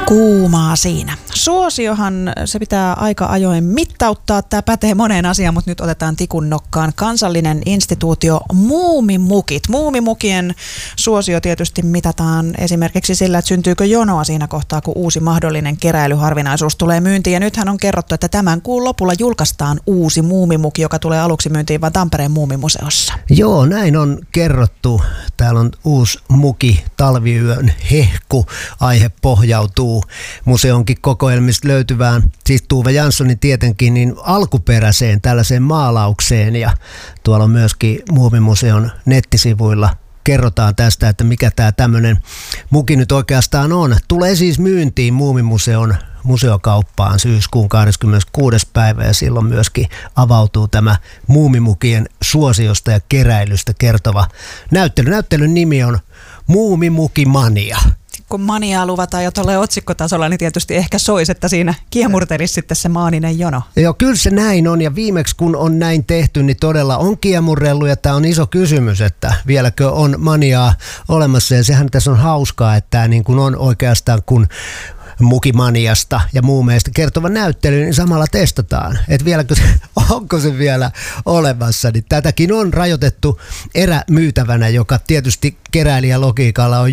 Kuumaa siinä. Suosiohan se pitää aika ajoin mittauttaa. Tämä pätee moneen asiaan, mutta nyt otetaan tikun nokkaan. Kansallinen instituutio Muumimukit. Muumimukien suosio tietysti mitataan esimerkiksi sillä, että syntyykö jonoa siinä kohtaa, kun uusi mahdollinen keräilyharvinaisuus tulee myyntiin. Ja nythän on kerrottu, että tämän kuun lopulla julkaistaan uusi muumimuki, joka tulee aluksi myyntiin vain Tampereen muumimuseossa. Joo, näin on kerrottu. Täällä on uusi muki, talviyön hehku. Aihe pohjautuu museonkin kokoelmista löytyvään, siis Tuve Janssonin tietenkin, niin alkuperäiseen tällaiseen maalaukseen, ja tuolla on myöskin Muumimuseon nettisivuilla kerrotaan tästä, että mikä tämä tämmöinen muki nyt oikeastaan on. Tulee siis myyntiin Muumimuseon museokauppaan syyskuun 26. päivä, ja silloin myöskin avautuu tämä muumimukien suosiosta ja keräilystä kertova näyttely. Näyttelyn nimi on Muumimukimania. Kun maniaa luvataan jo tuolle otsikkotasolla, niin tietysti ehkä soisi, että siinä kiemurtelisi sitten se maaninen jono. Joo, kyllä se näin on, ja viimeksi kun on näin tehty, niin todella on kiemurrellut, ja tämä on iso kysymys, että vieläkö on maniaa olemassa, ja sehän tässä on hauskaa, että tämä niin kuin on oikeastaan kun mukimaniasta ja muumeista kertova näyttely, niin samalla testataan, että vieläkö onko se vielä olemassa. Niin tätäkin on rajoitettu erämyytävänä, joka tietysti keräilijälogiikalla on